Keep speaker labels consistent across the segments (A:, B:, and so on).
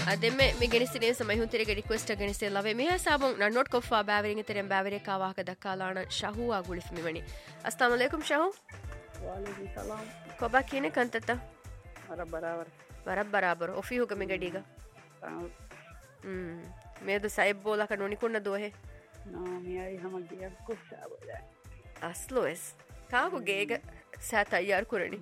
A: ಅದೆಮ್ಮೆ ಮಿ ಗೆಣಿಸಿನೇ ಸಮಯ ಹುಂತಿರಿಗೆ ರಿಕ್ವೆಸ್ಟ್ ಗೆಣಿಸಿಲ್ಲವೆ ಮಿಹ ಸಾಬುಂ ನಾ ನೋಟ್ ಕೊಫಾ ಬಾವರಿಂಗ ತೆರೆಂ ಬಾವರೆ ಕಾವಾಕ ದಕ್ಕಾಲಾಣ ಶಹು ಆಗುಳಿಫ್ ಮಿಮಣಿ ಅಸ್ಸಲಾಮು ಅಲೈಕುಂ ಶಹು
B: ವಾಲೇಕುಂ ಸಲಾಂ
A: ಕೊಬಾ ಕಿನೆ ಕಂತತ ಬರಬರ ಒಫಿ ಹುಗ ಮಿ ಗಡಿಗ ಮೇದು ಸಾಯಿಬ್ ಬೋಲಕ ನೋನಿಕೊಂಡ ದೋಹೆ
B: ನಾ ಮಿಯಾಯಿ ಹಮಗಿಯ ಕುಶಾಬದ
A: ಅಸ್ಲೋ ಎಸ್ ಕಾಕು ಗೇಗ ಸಾ ತಯಾರ್ ಕುರಣಿ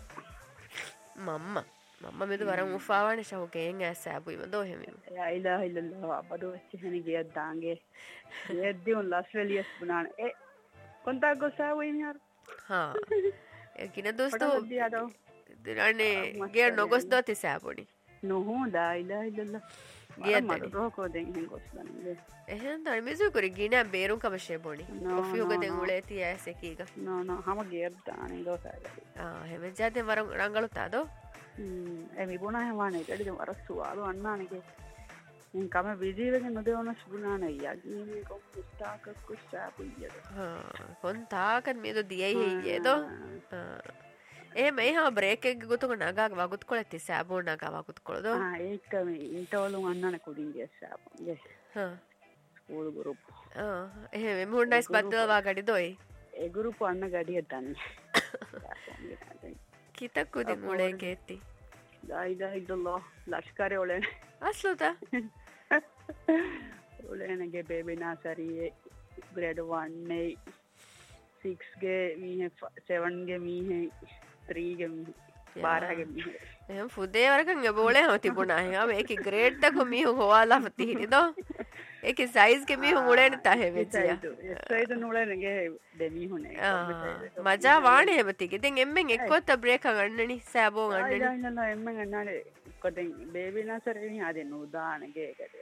A: ಮಮ್ಮ මෙද වරන් උෆාවාන ශවකයෙන් ඇස් ඇබුයිම දෝහෙම
B: යා ඉලාහ ඉල්ලල්ලාහ් අපදු වෙච්චෙනි ගියක් දාංගේ යෙද්දි උන් ලස් වෙලියස් බුනාන ඒ කොන්තා ගොසාවුයි මිහර
A: හා ඒ කින දොස්තෝ දිරන්නේ ගේ නොගොස් දොති සෑබුනි
B: නොහු ලා ඉලාහ ඉල්ලල්ලාහ් ගේ මර රෝකෝ දෙන් හෙන් ගොස් දන්නේ
A: එහෙන් තර මිසු කුරි ගින බේරුම් කමෂේ බොනි ඔෆි උග දෙන් උලේති ඇස් එකීග
B: නෝ හම ගේ දානේ දොසායි
A: එහෙම ජාතේ වරන් රංගලු තාදෝ
B: එමි බුණා හවානේ කඩිද වරස්සුවාලු අන්නානගේ මම කම විජීවගේ නොදෙවන සුබුනාන යගී කොම් ස්ටාක කුෂාපුයිද
A: කොන්තාකන් මේදෝ දියයි හේයේදෝ මේ හා බ්‍රේක් එක ගොතුක නගාක වගුත් කොලති සාබෝ නගා වගුත් කොලදෝ
B: ඒක මේ ඉන්ටෝලු අන්නාන කුඩින්ගේ සාබෝගේ ස්කූල් ගෲප්
A: එහෙම මුන්නයිස් බද්දවා ගඩිදෝයි
B: ඒ ගෲප් අන්න ගඩිය දන්නේ
A: කිතක්කුදින් උලේ ගේති
B: දායිදා ඉදල්ලා ලෂ්කරේ ඔලෙන
A: අස්ලුත
B: ඔලෙනගේ බේබි නාසරියේ ග්‍රේඩ් 1 නේ 6 ගේ මීහ 7 ගේ මීහ 3 ගේ මීහ 12 ගේ මීහ
A: එහෙනම් ෆුදේ වරකන් ගබෝලේ හම තිබුණා එහෙනම් මේකේ ග්‍රේඩ් තක මීහ හොවාලා තිහිරිදෝ ඒකේ සයිස් ගේ මීහ උලෙන තහෙ වෙච්චියා
B: සයිද නුලෙනගේ දෙමී හුනේ
A: මජා වාණේ හැමතික ඉතින් එම්මෙන් එක්කොත් බ්‍රේක් ගන්නනි සෑබෝ ගන්නනි
B: නෑ එම්මෙන් ගන්නනේ කොතෙන් බේබි නාසරේ හදෙන්න උදානගේ ඒකට